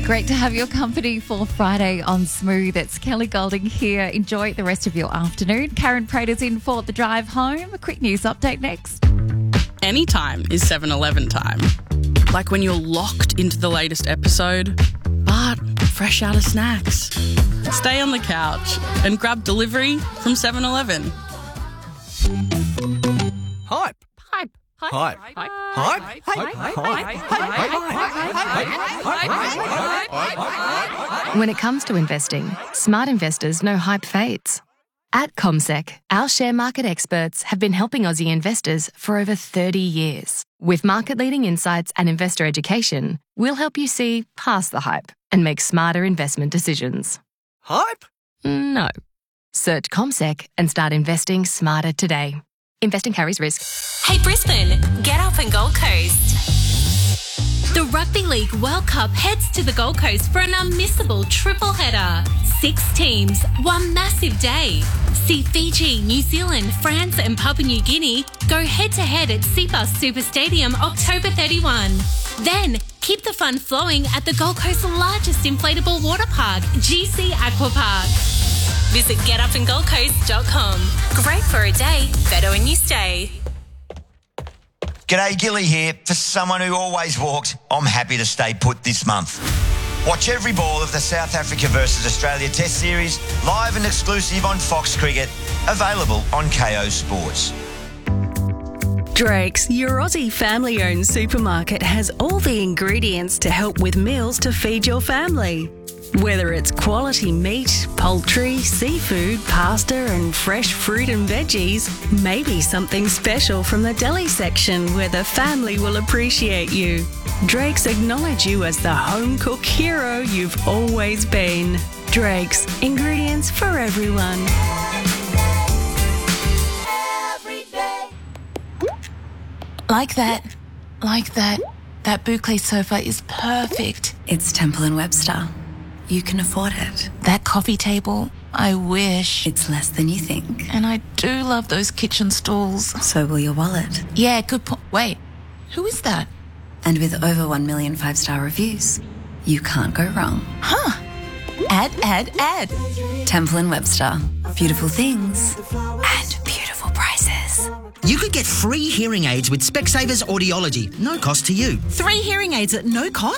Great to have your company for Friday on Smooth. It's Kelly Golding here. Enjoy the rest of your afternoon. Karen Prater's in for the drive home. A quick news update next. Anytime is 7-Eleven time. Like when you're locked into the latest episode, but fresh out of snacks. Stay on the couch and grab delivery from 7-Eleven. Hype. Hype. Hype. Hype. When it comes to investing, smart investors know hype fades. At CommSec, our share market experts have been helping Aussie investors for over 30 years. With market-leading insights and investor education, we'll help you see past the hype and make smarter investment decisions. Hype? No. Search CommSec and start investing smarter today. Investing carries risk. Hey Brisbane, get up and Gold Coast. The Rugby League World Cup heads to the Gold Coast for an unmissable triple header. 6 teams, one massive day. See Fiji, New Zealand, France and Papua New Guinea go head-to-head at Cbus Super Stadium October 31. Then, keep the fun flowing at the Gold Coast's largest inflatable water park, GC Aqua Park. Visit getupandgoldcoast.com. Great for a day, better when you stay. G'day, Gilly here. For someone who always walked, I'm happy to stay put this month. Watch every ball of the South Africa versus Australia Test Series live and exclusive on Fox Cricket, available on KO Sports. Drake's, your Aussie family-owned supermarket, has all the ingredients to help with meals to feed your family. Whether it's quality meat, poultry, seafood, pasta and fresh fruit and veggies, maybe something special from the deli section where the family will appreciate you. Drake's acknowledge you as the home cook hero you've always been. Drake's, ingredients for everyone. Like that. That boucle sofa is perfect. It's Temple & Webster. You can afford it. That coffee table, I wish. It's less than you think. And I do love those kitchen stools. So will your wallet. Yeah, good point. Wait, who is that? And with over 1 million 5-star reviews, you can't go wrong. Huh. Add. Temple & Webster. Beautiful things and beautiful prices. You could get free hearing aids with Specsavers Audiology. No cost to you. 3 hearing aids at no cost?